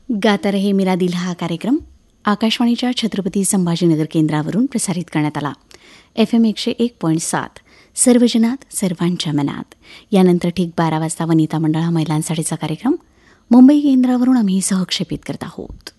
गाता रहे मेरा दिल हा कार्यक्रम आकाशवाणीच्या छत्रपती संभाजीनगर केंद्रावरून प्रसारित करण्यात आला. FM 101.7 सर्वजनात सर्वांच्या मनात. यानंतर ठीक 12 वाजता वनिता मंडळ हा महिलांसाठीचा कार्यक्रम मुंबई केंद्रावरून आम्ही सहक्षेपित करत आहोत.